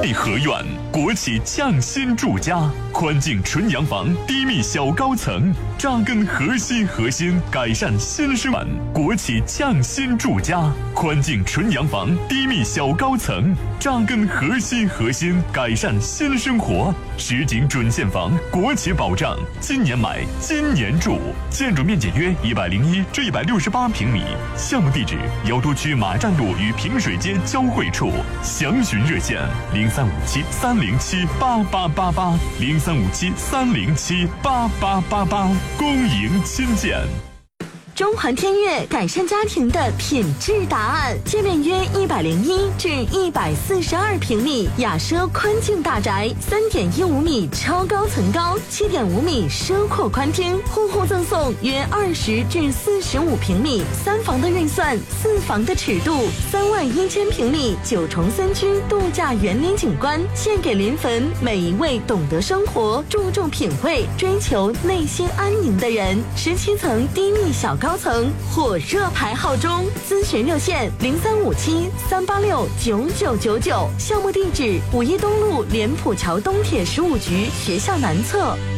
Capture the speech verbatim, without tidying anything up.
内合院，国企匠心住家，宽净纯洋房，低密小高层，扎根核心核心，改善新生活。国企匠心住家，宽净纯洋房，低密小高层，扎根核心核心，改善新生活。实景准现房，国企保障，今年买，今年住。建筑面积约一百零一至一百六十八平米，项目地址瑶都区马站路与平水街交汇处。详询热线零三五七三零七八八八八零三五七三零七八八八八，恭迎亲见。 中环天悦改善家庭的品质答案，界面约一百零一至一百四十二平米，雅奢宽净大宅，三点一五米超高层高，七点五米奢阔宽厅，户户赠送约二十至四十五平米，三房的预算，四房的尺度，三万一千平米九重三居度假园林景观，献给临汾每一位懂得生活、注重品味、追求内心安宁的人。十七层低密小高。高层火热排号中，咨询热线零三五七三八六九九九九，项目地址五一东路莲浦桥东铁十五局学校南侧。